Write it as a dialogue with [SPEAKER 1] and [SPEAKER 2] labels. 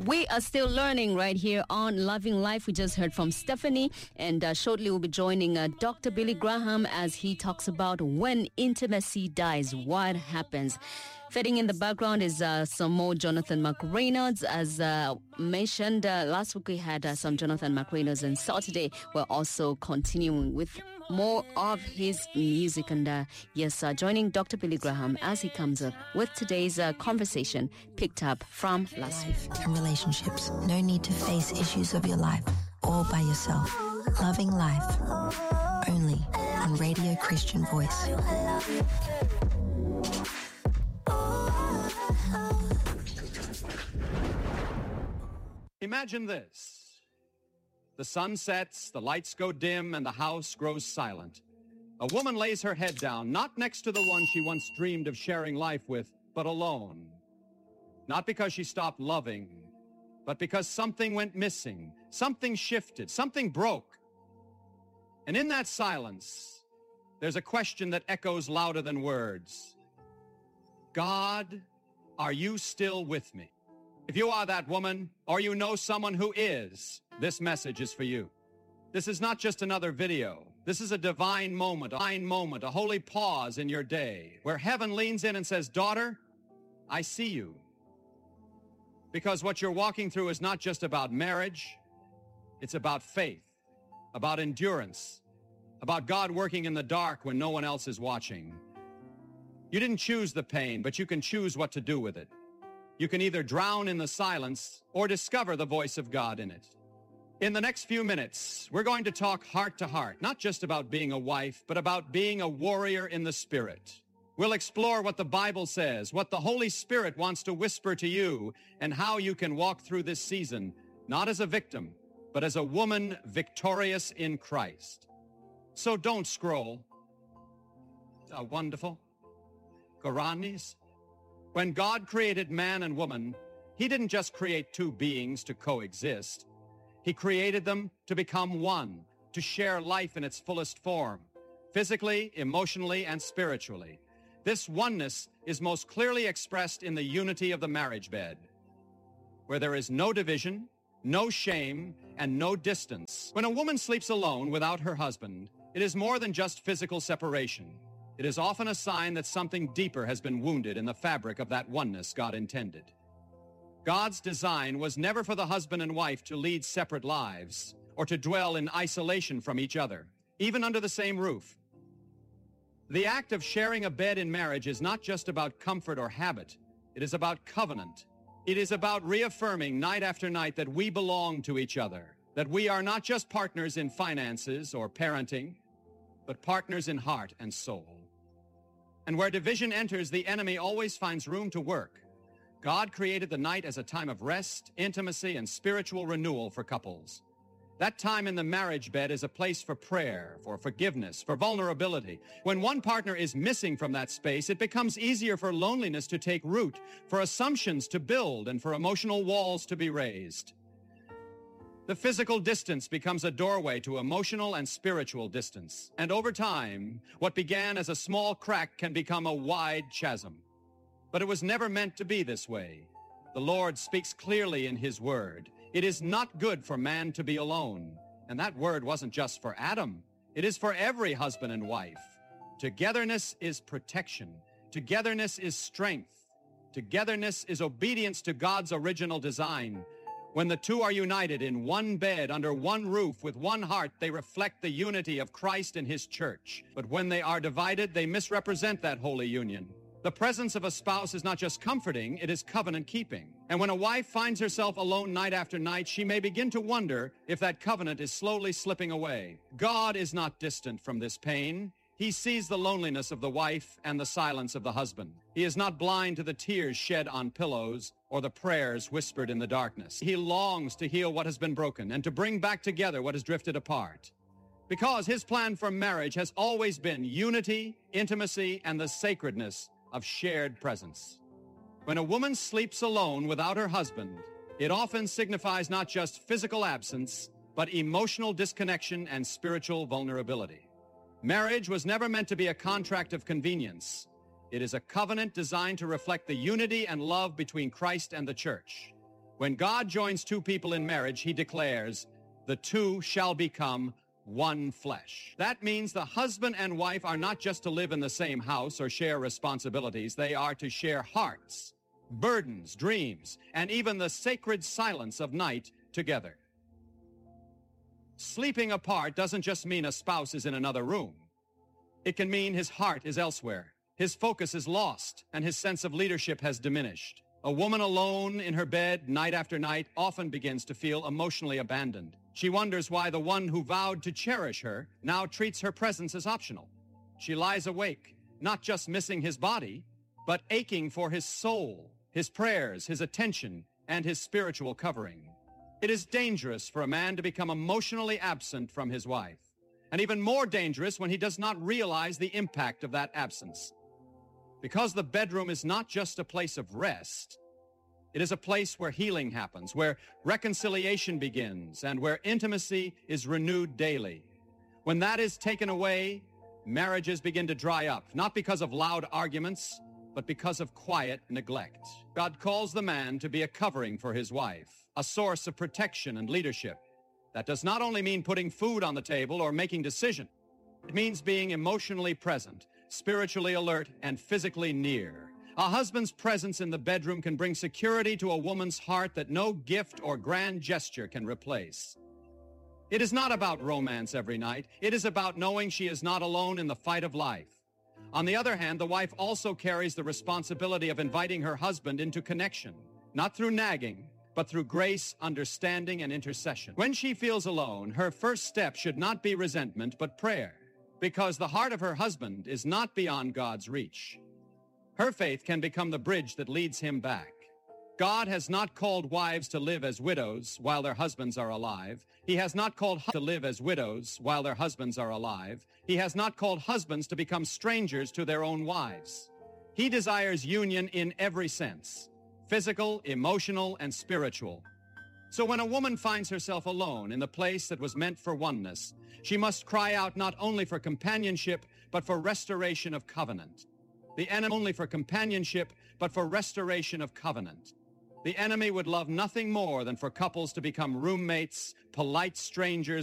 [SPEAKER 1] We are still learning right here on Loving Life. We just heard from Stephanie, and shortly we'll be joining Dr. Billy Graham as he talks about when intimacy dies, what happens. Fading in the background is some more Jonathan McReynolds. As mentioned, last week we had some Jonathan McReynolds, and Saturday we're also continuing with more of his music. And joining Dr. Billy Graham as he comes up with today's conversation picked up from last week.
[SPEAKER 2] And relationships. No need to face issues of your life all by yourself. Loving Life. Only on Radio Christian Voice.
[SPEAKER 3] Imagine this. The sun sets, the lights go dim, and the house grows silent. A woman lays her head down, not next to the one she once dreamed of sharing life with, but alone. Not because she stopped loving, but because something went missing, something shifted, something broke. And in that silence, there's a question that echoes louder than words. God, are you still with me? If you are that woman, or you know someone who is, this message is for you. This is not just another video. This is a divine moment, a holy pause in your day, where heaven leans in and says, daughter, I see you. Because what you're walking through is not just about marriage, it's about faith, about endurance, about God working in the dark when no one else is watching. You didn't choose the pain, but you can choose what to do with it. You can either drown in the silence or discover the voice of God in it. In the next few minutes, we're going to talk heart to heart, not just about being a wife, but about being a warrior in the Spirit. We'll explore what the Bible says, what the Holy Spirit wants to whisper to you, and how you can walk through this season, not as a victim, but as a woman victorious in Christ. So don't scroll. Wonderful. Quranis. When God created man and woman, he didn't just create two beings to coexist. He created them to become one, to share life in its fullest form, physically, emotionally, and spiritually. This oneness is most clearly expressed in the unity of the marriage bed, where there is no division, no shame, and no distance. When a woman sleeps alone without her husband, it is more than just physical separation. It is often a sign that something deeper has been wounded in the fabric of that oneness God intended. God's design was never for the husband and wife to lead separate lives or to dwell in isolation from each other, even under the same roof. The act of sharing a bed in marriage is not just about comfort or habit. It is about covenant. It is about reaffirming night after night that we belong to each other, that we are not just partners in finances or parenting, but partners in heart and soul. And where division enters, the enemy always finds room to work. God created the night as a time of rest, intimacy, and spiritual renewal for couples. That time in the marriage bed is a place for prayer, for forgiveness, for vulnerability. When one partner is missing from that space, it becomes easier for loneliness to take root, for assumptions to build, and for emotional walls to be raised. The physical distance becomes a doorway to emotional and spiritual distance. And over time, what began as a small crack can become a wide chasm. But it was never meant to be this way. The Lord speaks clearly in his word. It is not good for man to be alone. And that word wasn't just for Adam. It is for every husband and wife. Togetherness is protection. Togetherness is strength. Togetherness is obedience to God's original design. When the two are united in one bed, under one roof, with one heart, they reflect the unity of Christ and his church. But when they are divided, they misrepresent that holy union. The presence of a spouse is not just comforting, it is covenant-keeping. And when a wife finds herself alone night after night, she may begin to wonder if that covenant is slowly slipping away. God is not distant from this pain. He sees the loneliness of the wife and the silence of the husband. He is not blind to the tears shed on pillows or the prayers whispered in the darkness. He longs to heal what has been broken and to bring back together what has drifted apart. Because his plan for marriage has always been unity, intimacy, and the sacredness of shared presence. When a woman sleeps alone without her husband, it often signifies not just physical absence, but emotional disconnection and spiritual vulnerability. Marriage was never meant to be a contract of convenience. It is a covenant designed to reflect the unity and love between Christ and the church. When God joins two people in marriage, he declares, the two shall become one flesh. That means the husband and wife are not just to live in the same house or share responsibilities. They are to share hearts, burdens, dreams, and even the sacred silence of night together. Sleeping apart doesn't just mean a spouse is in another room. It can mean his heart is elsewhere, his focus is lost, and his sense of leadership has diminished. A woman alone in her bed night after night often begins to feel emotionally abandoned. She wonders why the one who vowed to cherish her now treats her presence as optional. She lies awake, not just missing his body, but aching for his soul, his prayers, his attention, and his spiritual covering. It is dangerous for a man to become emotionally absent from his wife, and even more dangerous when he does not realize the impact of that absence. Because the bedroom is not just a place of rest, it is a place where healing happens, where reconciliation begins, and where intimacy is renewed daily. When that is taken away, marriages begin to dry up, not because of loud arguments, but because of quiet neglect. God calls the man to be a covering for his wife, a source of protection and leadership. That does not only mean putting food on the table or making decisions. It means being emotionally present, spiritually alert, and physically near. A husband's presence in the bedroom can bring security to a woman's heart that no gift or grand gesture can replace. It is not about romance every night. It is about knowing she is not alone in the fight of life. On the other hand, the wife also carries the responsibility of inviting her husband into connection, not through nagging, but through grace, understanding, and intercession. When she feels alone, her first step should not be resentment, but prayer, because the heart of her husband is not beyond God's reach. Her faith can become the bridge that leads him back. God has not called wives to live as widows while their husbands are alive. He has not called husbands to live as widows while their husbands are alive. He has not called husbands to become strangers to their own wives. He desires union in every sense, physical, emotional, and spiritual. So when a woman finds herself alone in the place that was meant for oneness, she must cry out not only for companionship, but for restoration of covenant. The enemy only for companionship, but for restoration of covenant. The enemy would love nothing more than for couples to become roommates, polite strangers,